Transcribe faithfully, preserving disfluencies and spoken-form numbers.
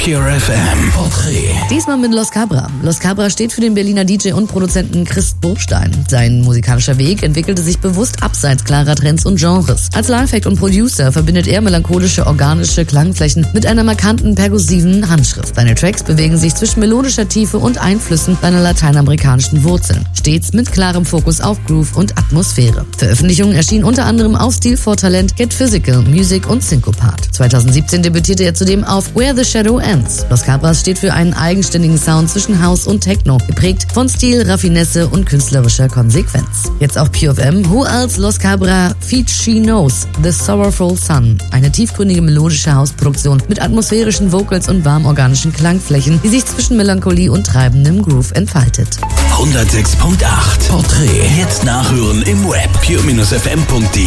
Pure F M Porträt. Diesmal mit Los Cabra. Los Cabra steht für den Berliner D J und Produzenten Chris Burgstein. Sein musikalischer Weg entwickelte sich bewusst abseits klarer Trends und Genres. Als Lifehack und Producer verbindet er melancholische, organische Klangflächen mit einer markanten, perkussiven Handschrift. Seine Tracks bewegen sich zwischen melodischer Tiefe und Einflüssen seiner lateinamerikanischen Wurzeln. Stets mit klarem Fokus auf Groove und Atmosphäre. Veröffentlichungen erschienen unter anderem auf Stil for Talent, Get Physical, Music und Syncopat. zweitausendsiebzehn debütierte er zudem auf Where the Shadow Ends. Los Cabras steht für einen eigenständigen Sound zwischen House und Techno, geprägt von Stil, Raffinesse und künstlerischer Konsequenz. Jetzt auch Pure F M, Who Else Los Cabra Feat She Knows, The Sorrowful Sun. Eine tiefgründige melodische Hausproduktion mit atmosphärischen Vocals und warm organischen Klangflächen, die sich zwischen Melancholie und treibendem Groove entfaltet. hundertsechs Komma acht Porträt. Jetzt nachhören im Web pure Bindestrich f m punkt d e.